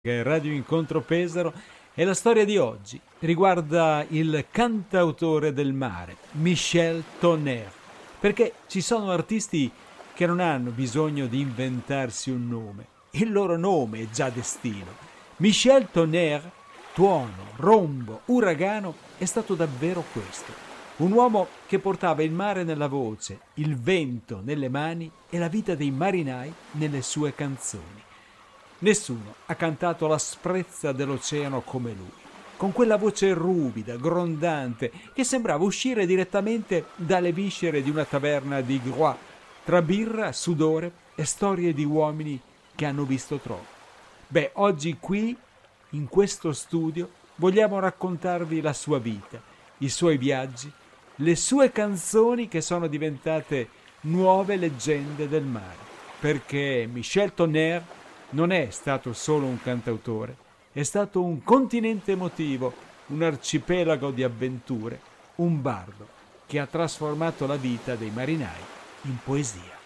Radio Incontro Pesaro, e la storia di oggi riguarda il cantautore del mare, Michel Tonnerre, perché ci sono artisti che non hanno bisogno di inventarsi un nome, il loro nome è già destino. Michel Tonnerre, tuono, rombo, uragano, è stato davvero questo. Un uomo che portava il mare nella voce, il vento nelle mani e la vita dei marinai nelle sue canzoni. Nessuno ha cantato l'asprezza dell'oceano come lui, con quella voce ruvida, grondante, che sembrava uscire direttamente dalle viscere di una taverna di Groix, tra birra, sudore e storie di uomini che hanno visto troppo. Oggi qui, in questo studio, vogliamo raccontarvi la sua vita, i suoi viaggi, le sue canzoni che sono diventate nuove leggende del mare, perché Michel Tonnerre non è stato solo un cantautore, è stato un continente emotivo, un arcipelago di avventure, un bardo che ha trasformato la vita dei marinai in poesia.